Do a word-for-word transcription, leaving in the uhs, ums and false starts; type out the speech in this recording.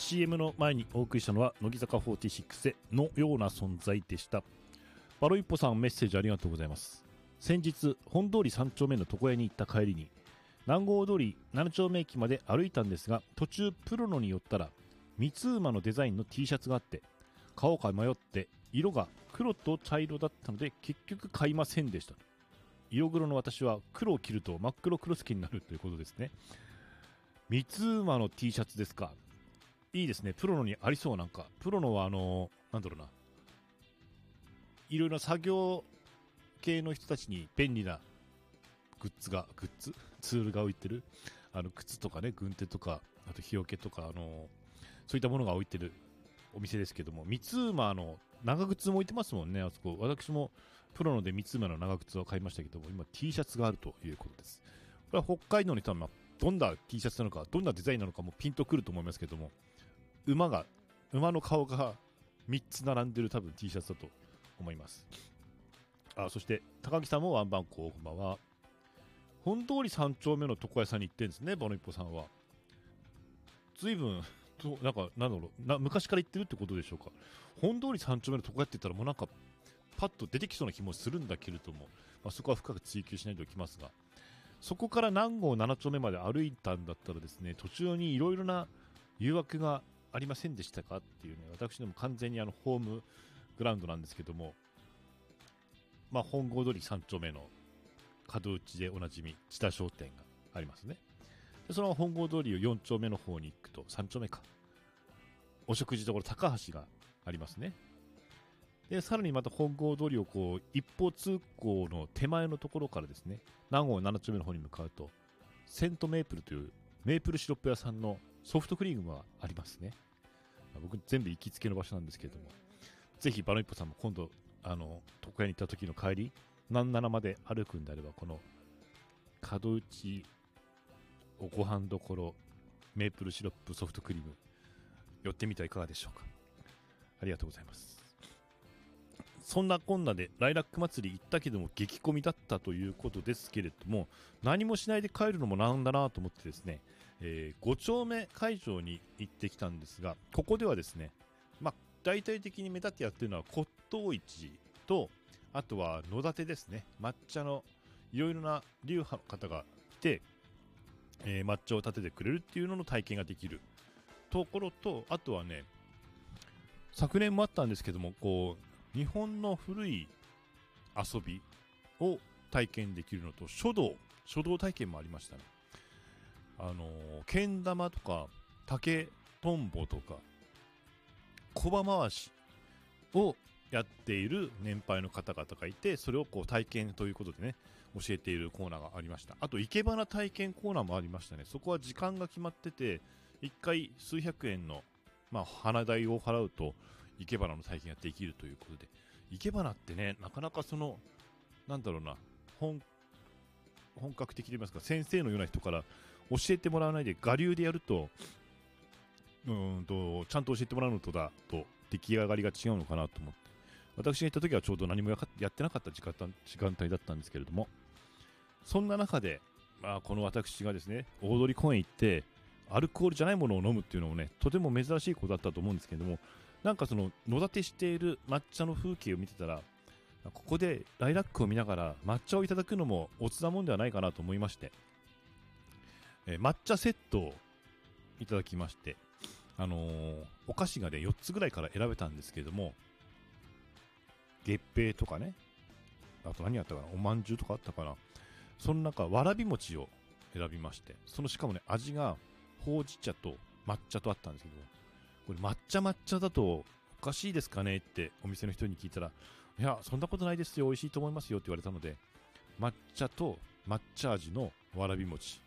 シーエム の前にお送りしたのは乃木坂フォーティシックスでのような存在でした。バロイッポさん、メッセージありがとうございます。先日本通りさん丁目の床屋に行った帰りに南郷通りなな丁目駅まで歩いたんですが、途中プロノに寄ったら三つ馬のデザインの T シャツがあって買おうか迷って色が黒と茶色だったので結局買いませんでした。色黒の私は黒を着ると真っ黒クロスケになるということですね。三つ馬の T シャツですか。いいですね。プロノにありそう。なんかプロノはあのー、なんだろうな、いろいろな作業系の人たちに便利なグッズがグッズツールが置いてる、あの靴とかね、軍手とか、あと日よけとか、あのー、そういったものが置いてるお店ですけども、三つ馬の長靴も置いてますもんね。あそこ私もプロノで三つ馬の長靴を買いましたけども、今 T シャツがあるということです。これは北海道の人はどんな T シャツなのか、どんなデザインなのかもピンとくると思いますけども、馬が馬の顔がみっつ並んでる多分 T シャツだと思います。あ、そして高木さんもワンバンコこんばんは。本通りさん丁目の床屋さんに行ってるんですね、バノイッポさんは。ずいぶんとなんかなんだろうな、昔から行ってるってことでしょうか。本通りさん丁目の床屋って言ったらもうなんかパッと出てきそうな気もするんだけれども、まあ、そこは深く追求しないといけますが、そこから南郷なな丁目まで歩いたんだったらですね、途中にいろいろな誘惑がありませんでしたかっていうね、私でも完全にあのホームグラウンドなんですけども、まあ本郷通りさん丁目の角打ちでおなじみ千田商店がありますね。でその本郷通りをよん丁目の方に行くと、さん丁目か、お食事処高橋がありますね。でさらにまた本郷通りをこう一方通行の手前のところからですね、南郷なな丁目の方に向かうとセントメープルというメープルシロップ屋さんのソフトクリームがありますね。僕全部行きつけの場所なんですけれども、ぜひバノイッポさんも今度あの床屋に行った時の帰りなんならまで歩くんであれば、この角打ちおご飯どころメープルシロップソフトクリーム寄ってみてはいかがでしょうか。ありがとうございます。そんなこんなでライラック祭り行ったけども激混みだったということですけれども、何もしないで帰るのもなんだなと思ってですね、えー、ご丁目会場に行ってきたんですが、ここではですね、まあ大体的に目立ってやってるのは骨董市と、あとは野立てですね。抹茶のいろいろな流派の方が来て、えー、抹茶を立ててくれるっていうのの体験ができるところと、あとはね、昨年もあったんですけども、こう日本の古い遊びを体験できるのと、書道書道体験もありましたね。あのー、けん玉とか竹とんぼとか小刃回しをやっている年配の方々がいて、それをこう体験ということでね教えているコーナーがありました。あと生け花体験コーナーもありましたね。そこは時間が決まってて、いっかい数百円の、まあ、花代を払うと生け花の体験ができるということで、生け花ってね、なかなかそのなんだろうな、本本格的と言いますか、先生のような人から教えてもらわないで我流でやると、うーんとちゃんと教えてもらうのとだと出来上がりが違うのかなと思って、私が行った時はちょうど何もやってなかった時間時間帯だったんですけれども、そんな中で、まあ、この私がですね大通公園行ってアルコールじゃないものを飲むっていうのもね、とても珍しいことだったと思うんですけれども、なんかその野立てしている抹茶の風景を見てたら、ここでライラックを見ながら抹茶をいただくのもおつなもんではないかなと思いまして、えー、抹茶セットをいただきまして、あのー、お菓子がねよっつぐらいから選べたんですけれども、月餅とかね、あと何あったかな、おまんじゅうとかあったかな、その中わらび餅を選びまして、そのしかもね味がほうじ茶と抹茶とあったんですけど、これ抹茶抹茶だとおかしいですかねってお店の人に聞いたら、いやそんなことないですよ、美味しいと思いますよって言われたので、抹茶と抹茶味のわらび餅